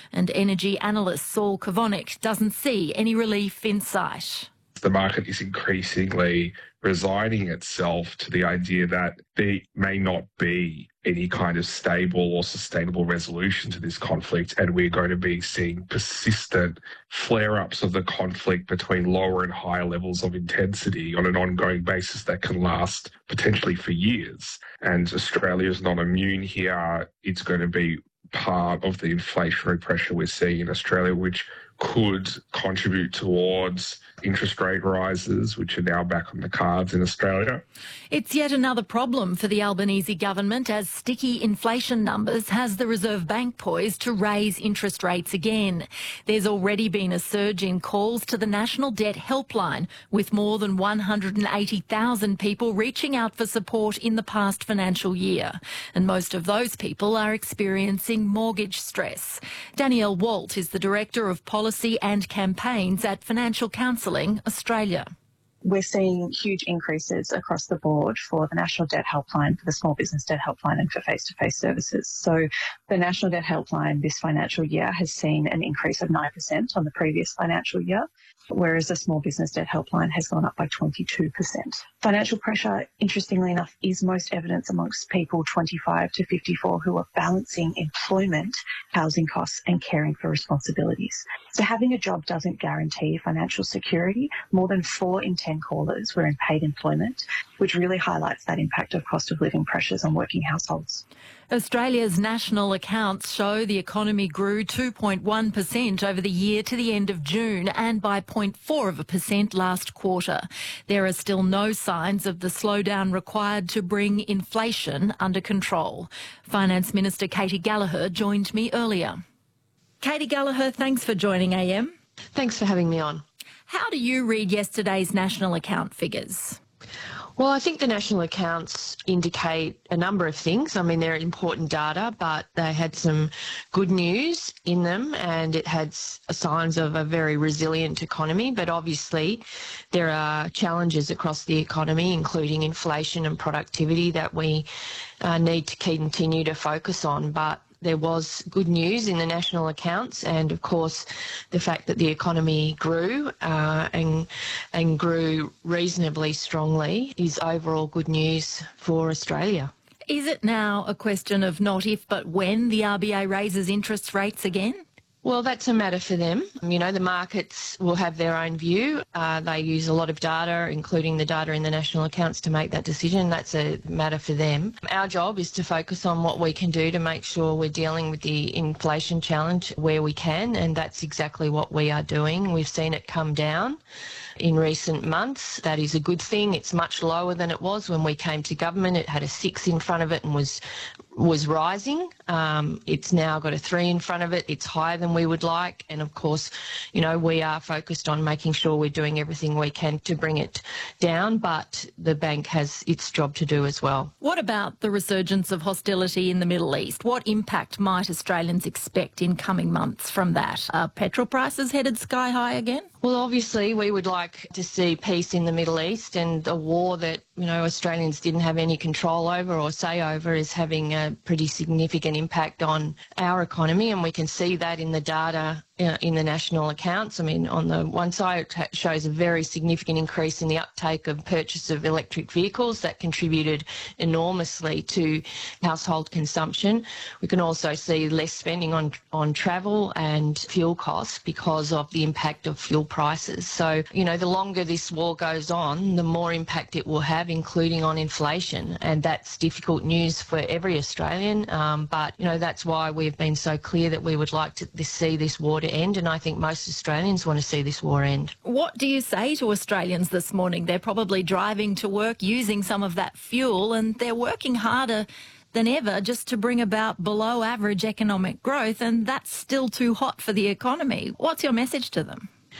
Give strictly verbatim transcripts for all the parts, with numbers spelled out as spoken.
And energy analyst Saul Kavonik doesn't see any relief in sight. The market is increasingly resigning itself to the idea that there may not be any kind of stable or sustainable resolution to this conflict, and we're going to be seeing persistent flare-ups of the conflict between lower and higher levels of intensity on an ongoing basis that can last potentially for years. And Australia is not immune here. It's going to be part of the inflationary pressure we're seeing in Australia, which could contribute towards interest rate rises, which are now back on the cards in Australia. It's yet another problem for the Albanese government, as sticky inflation numbers has the Reserve Bank poised to raise interest rates again. There's already been a surge in calls to the National Debt Helpline, with more than one hundred eighty thousand people reaching out for support in the past financial year. And most of those people are experiencing mortgage stress. Danielle Walt is the Director of Policy and Campaigns at Financial Counselling Australia. We're seeing huge increases across the board for the National Debt Helpline, for the Small Business Debt Helpline and for face-to-face services. So the National Debt Helpline this financial year has seen an increase of nine percent on the previous financial year, whereas the Small Business Debt Helpline has gone up by twenty-two percent. Financial pressure, interestingly enough, is most evident amongst people twenty-five to fifty-four who are balancing employment, housing costs and caring for responsibilities. So having a job doesn't guarantee financial security. More than four in ten callers were in paid employment, which really highlights that impact of cost of living pressures on working households. Australia's national accounts show the economy grew two point one percent over the year to the end of June, and by zero point four of a percent last quarter. There are still no signs of the slowdown required to bring inflation under control. Finance Minister Katy Gallagher joined me earlier. Katy Gallagher, thanks for joining A M. Thanks for having me on. How do you read yesterday's national account figures? Well, I think the national accounts indicate a number of things. I mean, they're important data, but they had some good news in them, and it had signs of a very resilient economy. But obviously, there are challenges across the economy, including inflation and productivity, that we uh, need to continue to focus on. But there was good news in the national accounts, and of course the fact that the economy grew uh, and and grew reasonably strongly is overall good news for Australia. Is it now a question of not if but when the R B A raises interest rates again? Well, that's a matter for them. You know, the markets will have their own view. Uh, they use a lot of data, including the data in the national accounts, to make that decision. That's a matter for them. Our job is to focus on what we can do to make sure we're dealing with the inflation challenge where we can, and that's exactly what we are doing. We've seen it come down in recent months. That is a good thing. It's much lower than it was when we came to government. It had a six in front of it and was was rising. Um, it's now got a three in front of it. It's higher than we would like. And of course, you know, we are focused on making sure we're doing everything we can to bring it down, but the bank has its job to do as well. What about the resurgence of hostility in the Middle East? What impact might Australians expect in coming months from that? Are petrol prices headed sky high again? Well, obviously, we would like to see peace in the Middle East, and a war that, you know, Australians didn't have any control over or say over is having a pretty significant impact on our economy, and we can see that in the data uh, in the national accounts. I mean, on the one side, it shows a very significant increase in the uptake of purchase of electric vehicles that contributed enormously to household consumption. We can also see less spending on, on travel and fuel costs because of the impact of fuel prices. So, you know, the longer this war goes on, the more impact it will have, including on inflation. And that's difficult news for every Australian. Um, but, you know, that's why we've been so clear that we would like to this, see this war to end. And I think most Australians want to see this war end. What do you say to Australians this morning? They're probably driving to work using some of that fuel, and they're working harder than ever just to bring about below average economic growth, and that's still too hot for the economy. What's your message to them?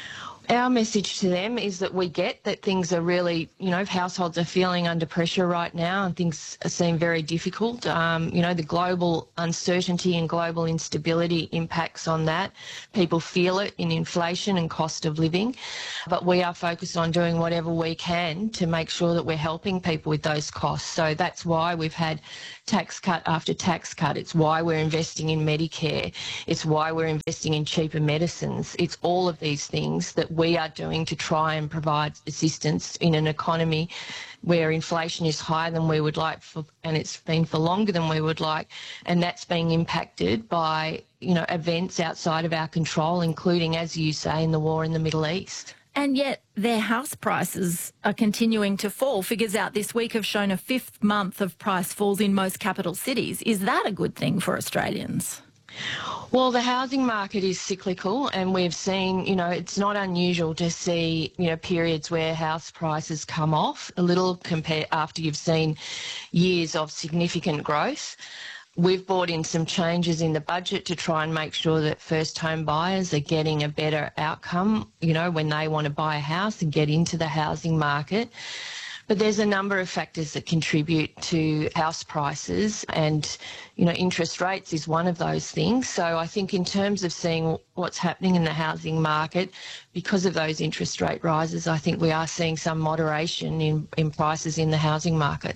Our message to them is that we get that things are really, you know, households are feeling under pressure right now and things seem very difficult. Um, you know, the global uncertainty and global instability impacts on that. People feel it in inflation and cost of living. But we are focused on doing whatever we can to make sure that we're helping people with those costs. So that's why we've had tax cut after tax cut. It's why we're investing in Medicare. It's why we're investing in cheaper medicines. It's all of these things that we are doing to try and provide assistance in an economy where inflation is higher than we would like for, and it's been for longer than we would like, and that's being impacted by, you know, events outside of our control, including, as you say, in the war in the Middle East. And yet their house prices are continuing to fall. Figures out this week have shown a fifth month of price falls in most capital cities. Is that a good thing for Australians? Well, the housing market is cyclical, and we've seen, you know, it's not unusual to see, you know, periods where house prices come off a little compare after you've seen years of significant growth. We've brought in some changes in the budget to try and make sure that first home buyers are getting a better outcome, you know, when they want to buy a house and get into the housing market. But there's a number of factors that contribute to house prices, and, you know, interest rates is one of those things. So I think in terms of seeing what's happening in the housing market, because of those interest rate rises, I think we are seeing some moderation in, in prices in the housing market.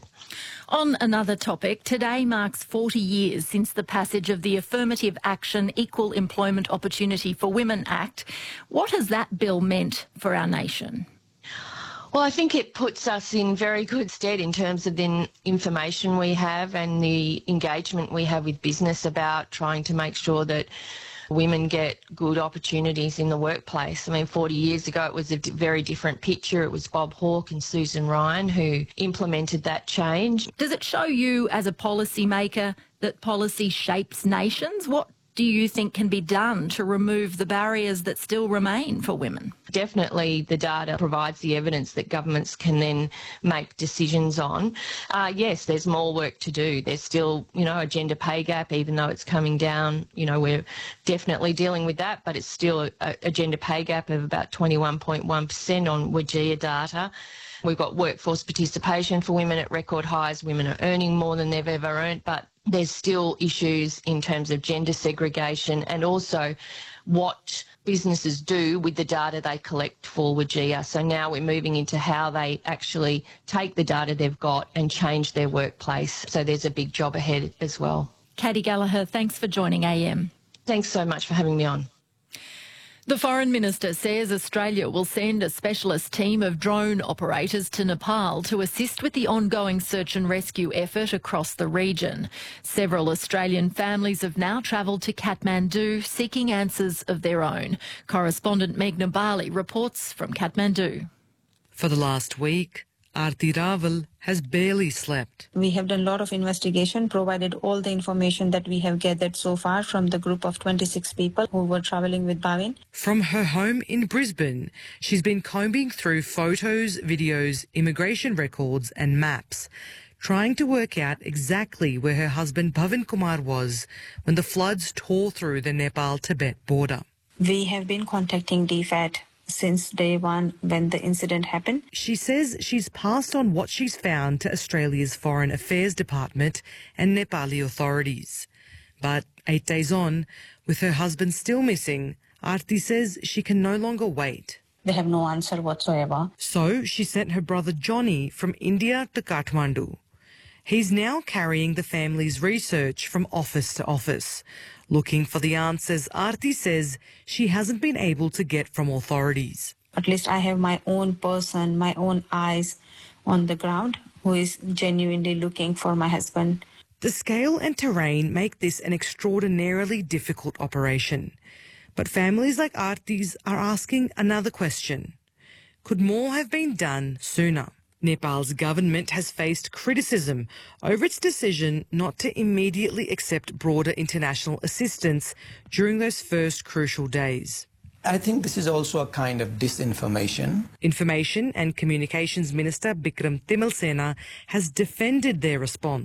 On another topic, today marks forty years since the passage of the Affirmative Action Equal Employment Opportunity for Women Act. What has that bill meant for our nation? Well, I think it puts us in very good stead in terms of the information we have and the engagement we have with business about trying to make sure that women get good opportunities in the workplace. I mean, forty years ago, it was a very different picture. It was Bob Hawke and Susan Ryan who implemented that change. Does it show you as a policymaker that policy shapes nations? What do you think can be done to remove the barriers that still remain for women? Definitely the data provides the evidence that governments can then make decisions on. Uh, yes, there's more work to do. There's still, you know, a gender pay gap, even though it's coming down. You know, we're definitely dealing with that, but it's still a, a gender pay gap of about twenty-one point one percent on W G E A data. We've got workforce participation for women at record highs. Women are earning more than they've ever earned, but there's still issues in terms of gender segregation and also what businesses do with the data they collect for W G E A. So now we're moving into how they actually take the data they've got and change their workplace. So there's a big job ahead as well. Katie Gallagher, thanks for joining A M. Thanks so much for having me on. The Foreign Minister says Australia will send a specialist team of drone operators to Nepal to assist with the ongoing search and rescue effort across the region. Several Australian families have now travelled to Kathmandu seeking answers of their own. Correspondent Meghna Bali reports from Kathmandu. For the last week, Aarti Raval has barely slept. We have done a lot of investigation, provided all the information that we have gathered so far from the group of twenty-six people who were travelling with Bhavin. From her home in Brisbane, she's been combing through photos, videos, immigration records and maps, trying to work out exactly where her husband Bhavin Kumar was when the floods tore through the Nepal-Tibet border. We have been contacting D F A T since day one when the incident happened. She says she's passed on what she's found to Australia's Foreign Affairs Department and Nepali authorities. But eight days on, with her husband still missing, Aarti says she can no longer wait. They have no answer whatsoever. So she sent her brother Johnny from India to Kathmandu. He's now carrying the family's research from office to office, looking for the answers Aarti says she hasn't been able to get from authorities. At least I have my own person, my own eyes on the ground who is genuinely looking for my husband. The scale and terrain make this an extraordinarily difficult operation. But families like Aarti's are asking another question. Could more have been done sooner? Nepal's government has faced criticism over its decision not to immediately accept broader international assistance during those first crucial days. I think this is also a kind of disinformation. Information and Communications Minister Bikram Timilsena has defended their response.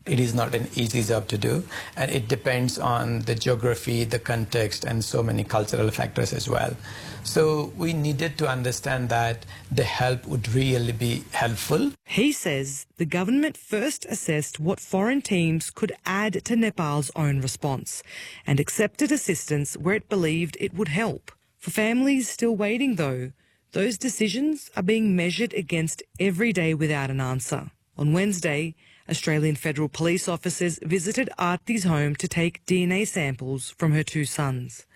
It is not an easy job to do, and it depends on the geography, the context, and so many cultural factors as well. So we needed to understand that the help would really be helpful. He says the government first assessed what foreign teams could add to Nepal's own response and accepted assistance where it believed it would help. For families still waiting, though, those decisions are being measured against every day without an answer. On Wednesday, Australian federal police officers visited Aarti's home to take D N A samples from her two sons.